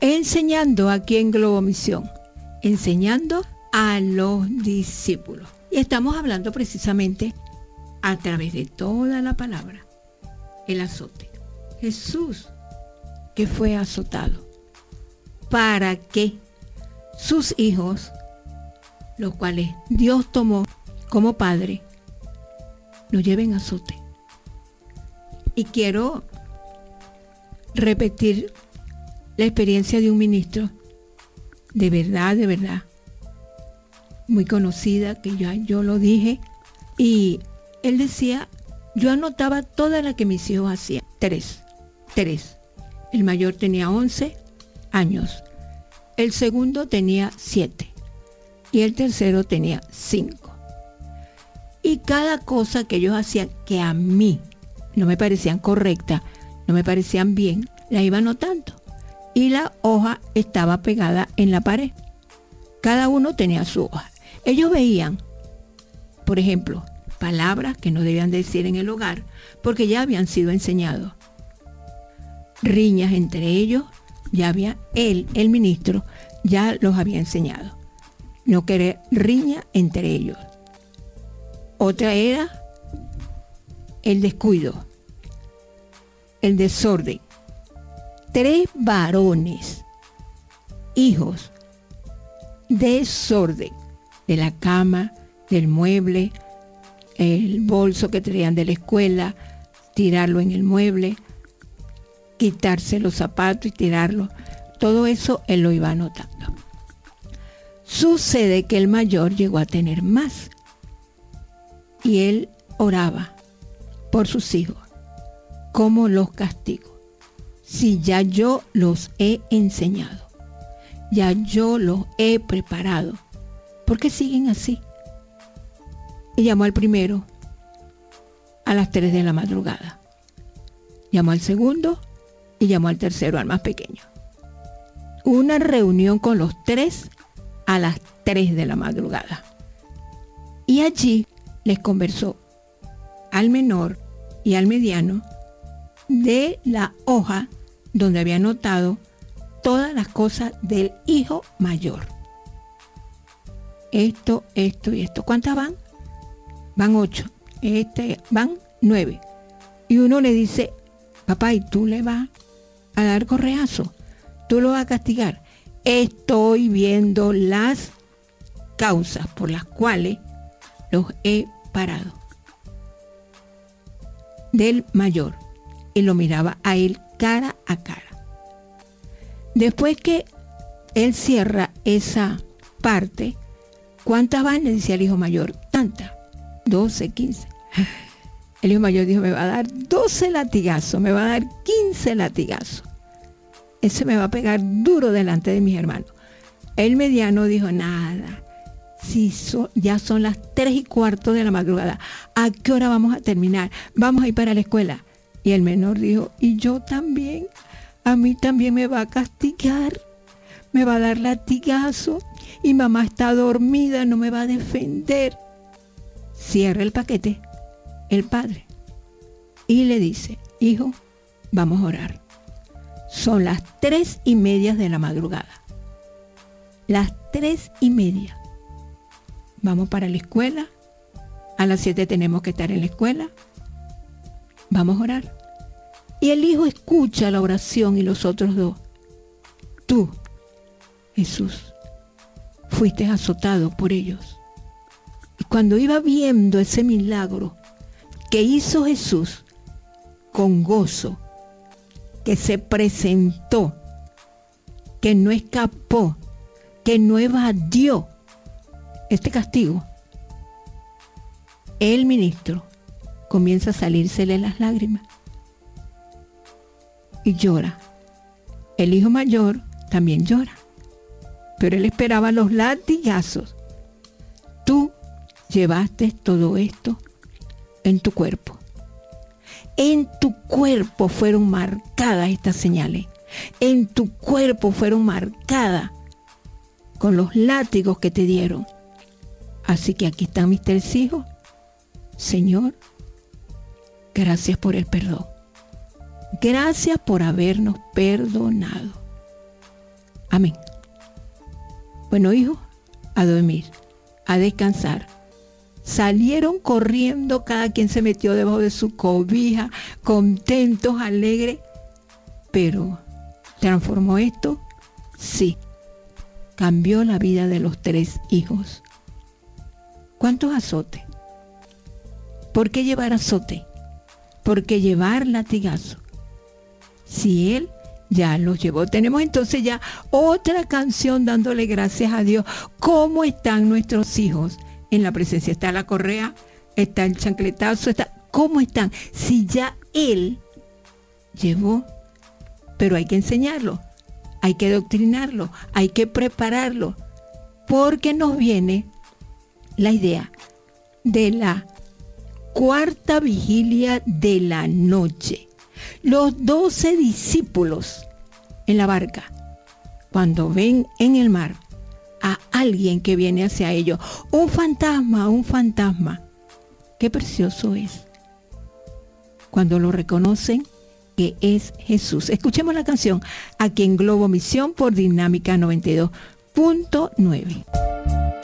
enseñando aquí en Globo Misión, enseñando a los discípulos. Y estamos hablando precisamente a través de toda la palabra, el azote. Jesús, que fue azotado, para que sus hijos, los cuales Dios tomó como padre, lo lleven a azote. Y quiero repetir la experiencia de un ministro, de verdad, muy conocida, que yo lo dije, y él decía, yo anotaba todas las que mis hijos hacían, tres. El mayor tenía 11 años, el segundo tenía 7 y el tercero tenía 5. Y cada cosa que ellos hacían que a mí no me parecían correctas, no me parecían bien, la iba anotando. Y la hoja estaba pegada en la pared. Cada uno tenía su hoja. Ellos veían, por ejemplo, palabras que no debían decir en el hogar porque ya habían sido enseñados. Riñas entre ellos, ya había el ministro, ya los había enseñado. No querer riña entre ellos. Otra era el descuido, el desorden. 3 varones, hijos, desorden de la cama, del mueble, el bolso que traían de la escuela, tirarlo en el mueble, quitarse los zapatos y tirarlo. Todo eso él lo iba anotando. Sucede que el mayor llegó a tener más y él oraba por sus hijos. ¿Cómo los castigo? Si ya yo los he enseñado, ya yo los he preparado, ¿por qué siguen así? Y llamó al primero a las 3 de la madrugada. Llamó al segundo y llamó al tercero, al más pequeño. Una reunión con los 3 a las 3 de la madrugada. Y allí les conversó al menor y al mediano de la hoja donde había anotado todas las cosas del hijo mayor. Esto y esto. ¿Cuántas van? Van 8. Van 9. Y uno le dice, papá, ¿y tú le vas a dar correazo? ¿Tú lo vas a castigar? Estoy viendo las causas por las cuales los he parado. Del mayor. Y lo miraba a él cara a cara. Después que él cierra esa parte, ¿cuántas van? Le decía al hijo mayor, tantas, 12, 15. El hijo mayor dijo, me va a dar 12 latigazos, me va a dar 15 latigazos. Ese me va a pegar duro delante de mis hermanos. El mediano dijo, nada, si ya son las 3:15 de la madrugada, ¿a qué hora vamos a terminar? Vamos a ir para la escuela. Y el menor dijo, y yo también, a mí también me va a castigar, me va a dar latigazo, y mamá está dormida, no me va a defender. Cierra el paquete el padre y le dice, hijo, vamos a orar. Son las 3:30 de la madrugada. Las 3:30. Vamos para la escuela. A las 7 tenemos que estar en la escuela. Vamos a orar. Y el hijo escucha la oración y los otros dos. Tú, Jesús, fuiste azotado por ellos. Y cuando iba viendo ese milagro que hizo Jesús con gozo, que se presentó, que no escapó, que no evadió este castigo, el ministro comienza a salírsele las lágrimas y llora. El hijo mayor también llora, pero él esperaba los latigazos. Tú llevaste todo esto en tu cuerpo. En tu cuerpo fueron marcadas estas señales. En tu cuerpo fueron marcadas con los látigos que te dieron. Así que aquí están mis 3 hijos. Señor, gracias por el perdón. Gracias por habernos perdonado. Amén. Bueno, hijos, a dormir, a descansar. Salieron corriendo, cada quien se metió debajo de su cobija, contentos, alegres. Pero, ¿transformó esto? Sí. Cambió la vida de los 3 hijos. ¿Cuántos azotes? ¿Por qué llevar azote? ¿Por qué llevar latigazo? Si Él ya los llevó. Tenemos entonces ya otra canción dándole gracias a Dios. ¿Cómo están nuestros hijos en la presencia? Está la correa, está el chancletazo, ¿cómo están? Si ya Él llevó, pero hay que enseñarlo, hay que doctrinarlo, hay que prepararlo, porque nos viene la idea de la 4ª vigilia de la noche. Los 12 discípulos en la barca, cuando ven en el mar a alguien que viene hacia ellos, un fantasma, qué precioso es cuando lo reconocen que es Jesús. Escuchemos la canción aquí en Globo Misión por Dinámica 92.9.